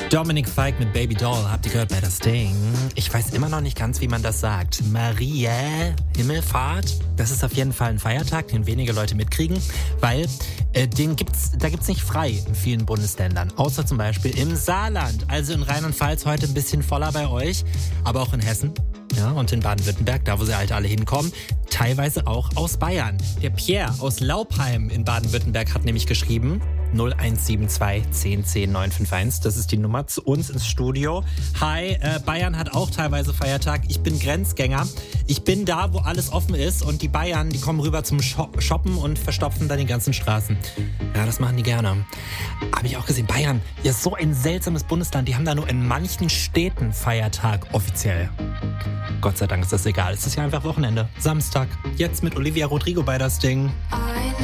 Dominic Fike mit Baby Doll, habt ihr gehört bei das Ding? Ich weiß immer noch nicht ganz, wie man das sagt. Maria Himmelfahrt, das ist auf jeden Fall ein Feiertag, den wenige Leute mitkriegen, weil da gibt's nicht frei in vielen Bundesländern, außer zum Beispiel im Saarland. Also in Rheinland-Pfalz heute ein bisschen voller bei euch, aber auch in Hessen. Ja, und in Baden-Württemberg, da wo sie halt alle hinkommen, teilweise auch aus Bayern. Der Pierre aus Laupheim in Baden-Württemberg hat nämlich geschrieben, 0172 10 10 951, das ist die Nummer zu uns ins Studio. Hi, Bayern hat auch teilweise Feiertag. Ich bin Grenzgänger. Ich bin da, wo alles offen ist und die Bayern, die kommen rüber zum Shoppen und verstopfen dann die ganzen Straßen. Ja, das machen die gerne. Habe ich auch gesehen, Bayern, ja so ein seltsames Bundesland, die haben da nur in manchen Städten Feiertag offiziell. Gott sei Dank ist das egal, es ist ja einfach Wochenende. Samstag, jetzt mit Olivia Rodrigo bei das Ding.